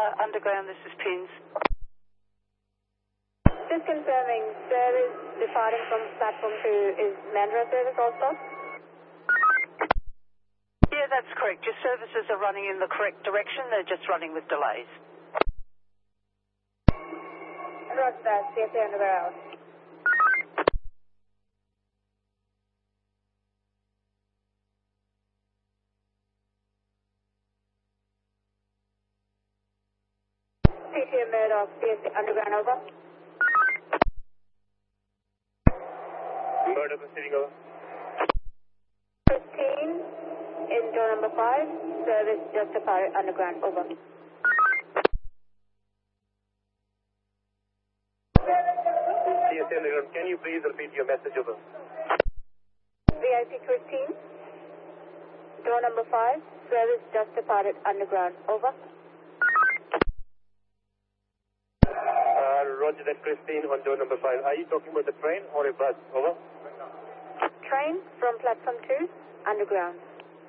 Underground, this is Pins. Just confirming, service departing from platform 2 is Mandurah service also? Yeah, that's correct. Your services are running in the correct direction. They're just running with delays. Roger that. CSA Underground out. CTA Murdoch, CSA Underground over. Murdoch proceeding over. 15 in door number 5, service just departed Underground over. CSA Underground, can you please repeat your message over? VIP 15, door number 5, service just departed Underground over. Roger that, Christine, on door number 5. Are you talking about the train or a bus? Over. Train from platform 2, Underground.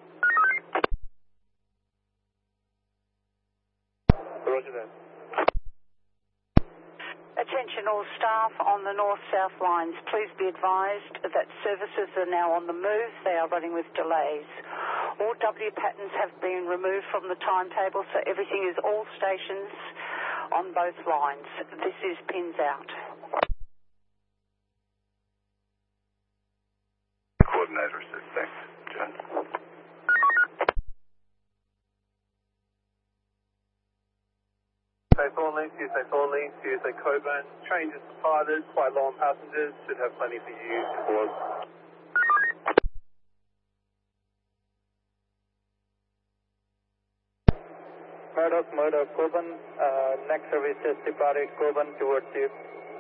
Roger that. Attention all staff on the north-south lines. Please be advised that services are now on the move. They are running with delays. All W patterns have been removed from the timetable, so everything is all stations on both lines. This is Pins out. Coordinator says thanks, John. CSA Thornley, CSA Coburn. Train just departed, quite low on passengers, should have plenty for you to board. Murdoch, Coburn. Next service just departed Coburn towards you.